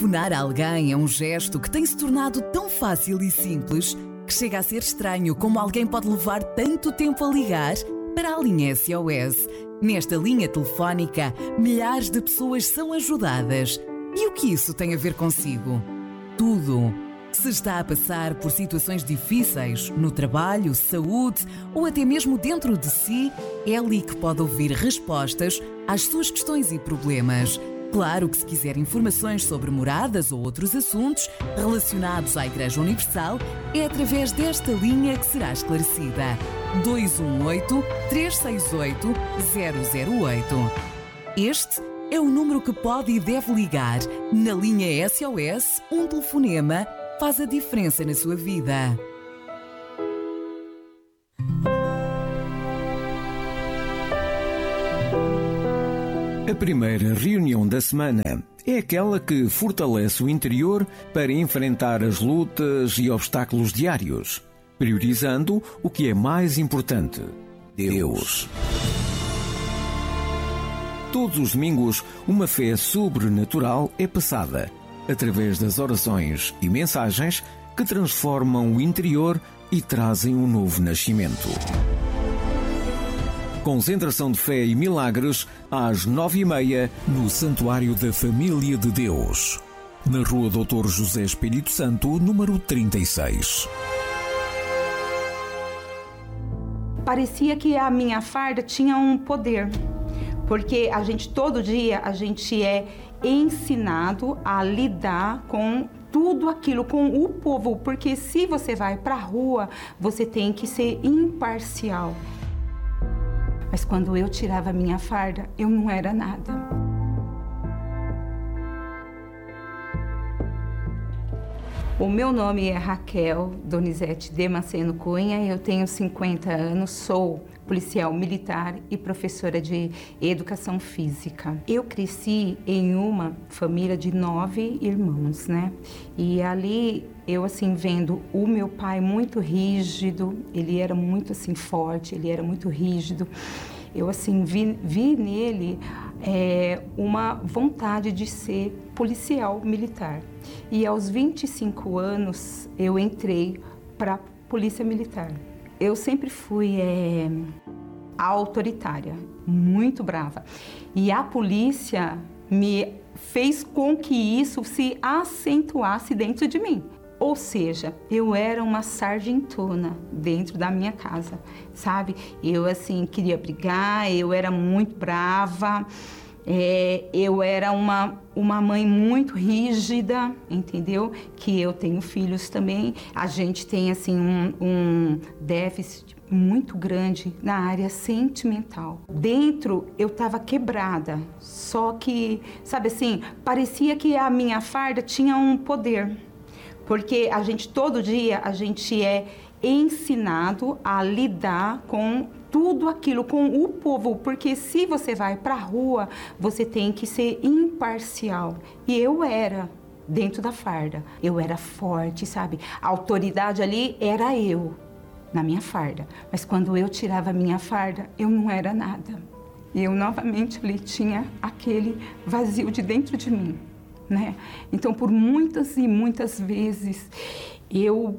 Telefonar a alguém é um gesto que tem se tornado tão fácil e simples que chega a ser estranho como alguém pode levar tanto tempo a ligar para a linha SOS. Nesta linha telefónica, milhares de pessoas são ajudadas. E o que isso tem a ver consigo? Tudo. Se está a passar por situações difíceis, no trabalho, saúde ou até mesmo dentro de si, é ali que pode ouvir respostas às suas questões e problemas. Claro que se quiser informações sobre moradas ou outros assuntos relacionados à Igreja Universal, é através desta linha que será esclarecida. 218-368-008. Este é o número que pode e deve ligar. Na linha SOS, um telefonema faz a diferença na sua vida. A primeira reunião da semana é aquela que fortalece o interior para enfrentar as lutas e obstáculos diários, priorizando o que é mais importante: Deus. Todos os domingos, uma fé sobrenatural é passada, através das orações e mensagens que transformam o interior e trazem um novo nascimento. Concentração de fé e milagres às 9h30 no Santuário da Família de Deus, na Rua Dr. José Espírito Santo, número 36. Parecia que a minha farda tinha um poder, porque todo dia a gente é ensinado a lidar com tudo aquilo, com o povo, porque se você vai para a rua, você tem que ser imparcial. Mas quando eu tirava a minha farda, eu não era nada. O meu nome é Raquel Donizete Damasceno Cunha, eu tenho 50 anos, sou policial militar e professora de educação física. Eu cresci em uma família de 9 irmãos, né? E ali eu vendo o meu pai muito rígido, ele era muito forte, ele era muito rígido. Eu vi nele uma vontade de ser policial militar. E aos 25 anos eu entrei para a Polícia Militar. Eu sempre fui autoritária, muito brava. E a polícia me fez com que isso se acentuasse dentro de mim. Ou seja, eu era uma sargentona dentro da minha casa, sabe? Eu, queria brigar, eu era muito brava. Eu era uma mãe muito rígida, entendeu? Que eu tenho filhos também. A gente tem, um déficit muito grande na área sentimental. Dentro, eu estava quebrada. Só que, parecia que a minha farda tinha um poder. Porque todo dia, a gente é ensinado a lidar com tudo aquilo, com o povo, porque se você vai para a rua, você tem que ser imparcial. E eu era, dentro da farda, eu era forte, sabe? A autoridade ali era eu, na minha farda. Mas quando eu tirava a minha farda, eu não era nada. E eu novamente ali tinha aquele vazio de dentro de mim, né? Então, por muitas e muitas vezes, eu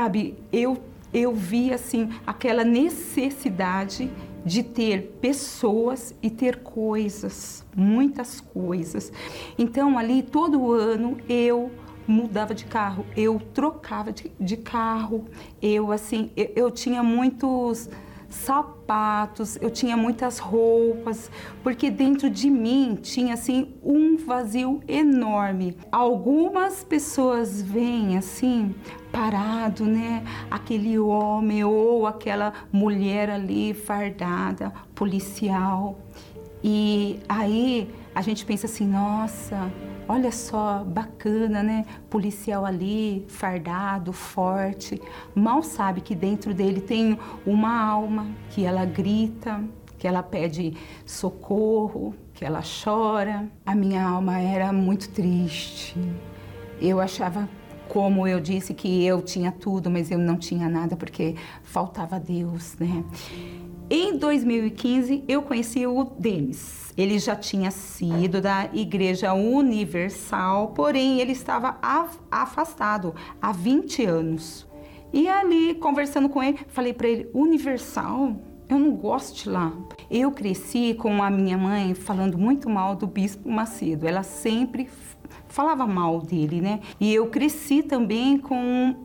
vi aquela necessidade de ter pessoas e ter coisas, muitas coisas. Então ali todo ano eu mudava de carro, eu trocava de carro, eu tinha muitos sapatos, eu tinha muitas roupas, porque dentro de mim tinha um vazio enorme. Algumas pessoas veem parado, né? Aquele homem ou aquela mulher ali fardada, policial. E aí a gente pensa nossa, olha só, bacana, né? Policial ali, fardado, forte. Mal sabe que dentro dele tem uma alma, que ela grita, que ela pede socorro, que ela chora. A minha alma era muito triste. Eu achava, como eu disse, que eu tinha tudo, mas eu não tinha nada porque faltava Deus, né? Em 2015, eu conheci o Denis. Ele já tinha sido da Igreja Universal, porém ele estava afastado há 20 anos. E ali, conversando com ele, falei para ele, Universal? Eu não gosto de lá. Eu cresci com a minha mãe falando muito mal do Bispo Macedo. Ela sempre falava mal dele, né? E eu cresci também com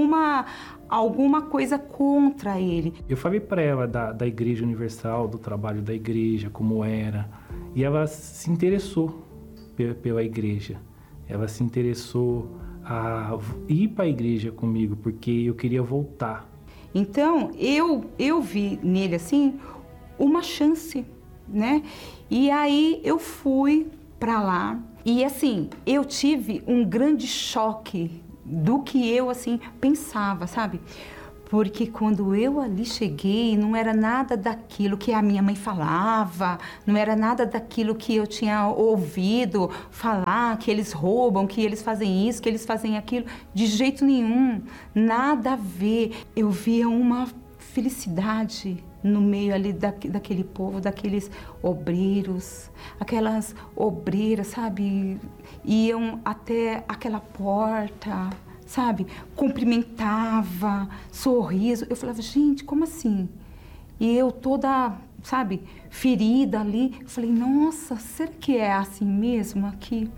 alguma coisa contra ele. Eu falei para ela da Igreja Universal, do trabalho da igreja, como era. E ela se interessou pela igreja. Ela se interessou a ir para a igreja comigo, porque eu queria voltar. Então, eu vi nele, assim, uma chance, né? E aí eu fui para lá e, assim, eu tive um grande choque do que eu, assim, pensava, sabe? Porque quando eu ali cheguei, não era nada daquilo que a minha mãe falava, não era nada daquilo que eu tinha ouvido falar, que eles roubam, que eles fazem isso, que eles fazem aquilo, de jeito nenhum, nada a ver. Eu via uma felicidade no meio ali daquele povo, daqueles obreiros, aquelas obreiras, sabe, iam até aquela porta, sabe, cumprimentava, sorriso. Eu falava, gente, como assim? E eu toda, sabe, ferida ali, eu falei, nossa, será que é assim mesmo aqui?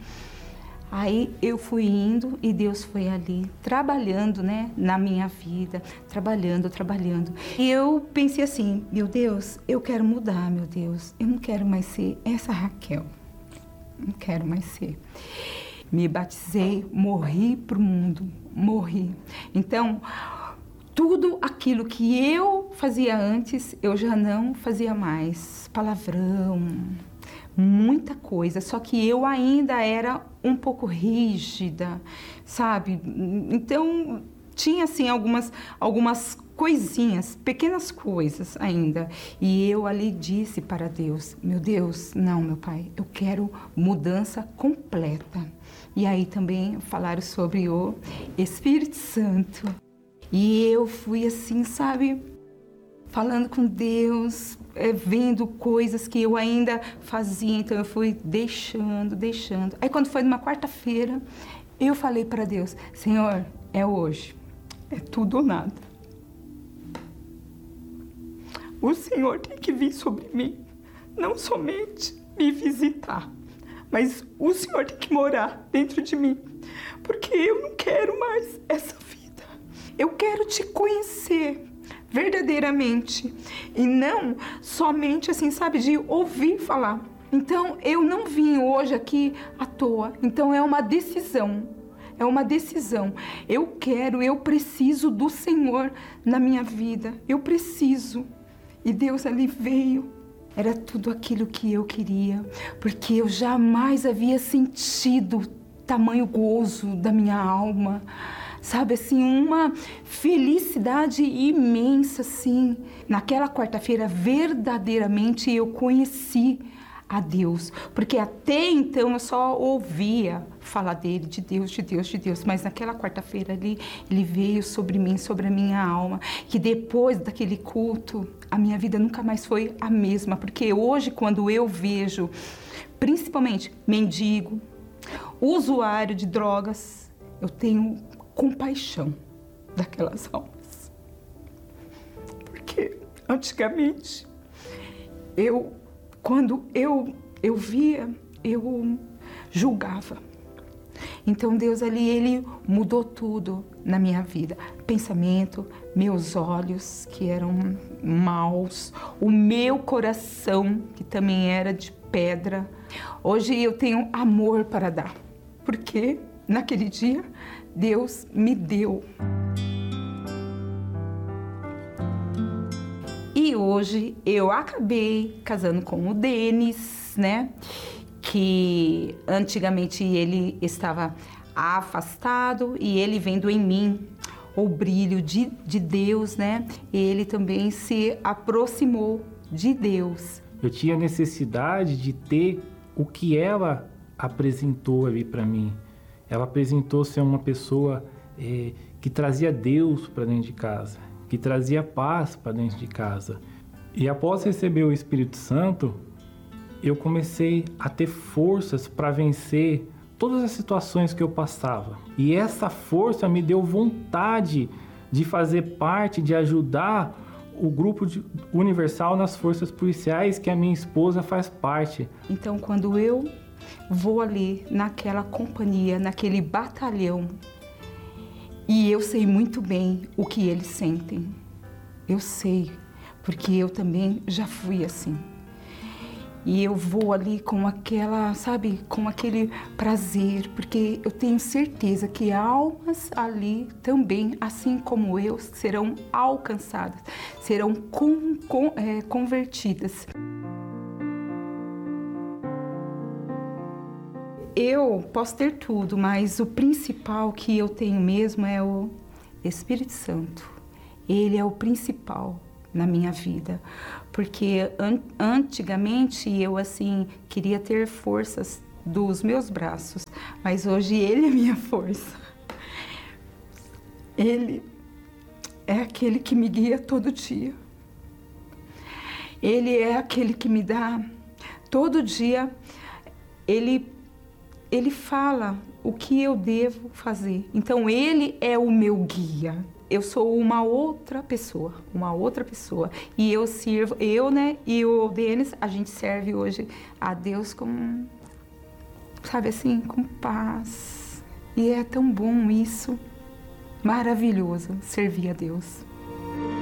Aí eu fui indo e Deus foi ali, trabalhando, né, na minha vida, trabalhando. E eu pensei assim, meu Deus, eu quero mudar, meu Deus. Eu não quero mais ser essa Raquel. Não quero mais ser. Me batizei, morri pro mundo, morri. Então, tudo aquilo que eu fazia antes, eu já não fazia mais. Palavrão, muita coisa, só que eu ainda era um pouco rígida, sabe? Então, tinha assim algumas coisinhas, pequenas coisas ainda. E eu ali disse para Deus, meu Deus, não, meu Pai, eu quero mudança completa. E aí também falaram sobre o Espírito Santo. E eu fui assim, sabe, falando com Deus, vendo coisas que eu ainda fazia, então eu fui deixando. Aí quando foi numa quarta-feira, eu falei para Deus, Senhor, é hoje, é tudo ou nada. O Senhor tem que vir sobre mim, não somente me visitar, mas o Senhor tem que morar dentro de mim, porque eu não quero mais essa vida. Eu quero te conhecer verdadeiramente e não somente assim, sabe, de ouvir falar. Então, eu não vim hoje aqui à toa. Então, é uma decisão. É uma decisão. Eu preciso do Senhor na minha vida. Eu preciso. E Deus ali veio. Era tudo aquilo que eu queria, porque eu jamais havia sentido tamanho gozo da minha alma, sabe, assim, uma felicidade imensa, assim. Naquela quarta-feira, verdadeiramente, eu conheci a Deus, porque até então eu só ouvia falar dele, de Deus, mas naquela quarta-feira ali, ele veio sobre mim, sobre a minha alma, que depois daquele culto, a minha vida nunca mais foi a mesma, porque hoje, quando eu vejo, principalmente mendigo, usuário de drogas, eu tenho compaixão daquelas almas, porque antigamente, quando eu via, eu julgava. Então Deus ali, Ele mudou tudo na minha vida. Pensamento, meus olhos que eram maus, o meu coração que também era de pedra. Hoje eu tenho amor para dar, porque naquele dia Deus me deu. E hoje eu acabei casando com o Denis, né? Que antigamente ele estava afastado e ele vendo em mim o brilho de Deus, né? Ele também se aproximou de Deus. Eu tinha necessidade de ter o que ela apresentou ali para mim. Ela apresentou ser uma pessoa que trazia Deus para dentro de casa, que trazia paz para dentro de casa. E após receber o Espírito Santo, eu comecei a ter forças para vencer todas as situações que eu passava. E essa força me deu vontade de fazer parte, de ajudar o grupo universal nas forças policiais que a minha esposa faz parte. Então, quando eu vou ali naquela companhia, naquele batalhão, e eu sei muito bem o que eles sentem. Eu sei, porque eu também já fui assim. E eu vou ali com aquela, sabe, com aquele prazer, porque eu tenho certeza que almas ali também, assim como eu, serão alcançadas, serão convertidas. Eu posso ter tudo, mas o principal que eu tenho mesmo é o Espírito Santo. Ele é o principal na minha vida, porque antigamente eu assim queria ter forças dos meus braços, mas hoje ele é minha força. Ele é aquele que me guia todo dia. Ele é aquele que me dá todo dia. Ele fala o que eu devo fazer. Então ele é o meu guia. Eu sou uma outra pessoa. E eu sirvo, e o Denis, a gente serve hoje a Deus com, sabe assim, com paz. E é tão bom isso, maravilhoso servir a Deus.